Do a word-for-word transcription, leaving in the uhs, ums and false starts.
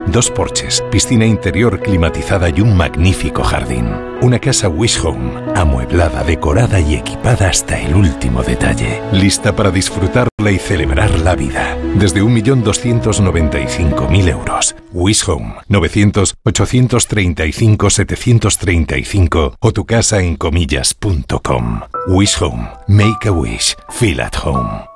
Dos porches, piscina interior climatizada y un magnífico jardín. Una casa Wish Home, amueblada, decorada y equipada hasta el último detalle. Lista para disfrutarla y celebrar la vida. Desde un millón doscientos noventa y cinco mil euros. Wish Home, novecientos, ochocientos treinta y cinco, setecientos treinta y cinco o tu casa en comillas punto com. Wish Home, make a wish, feel at home.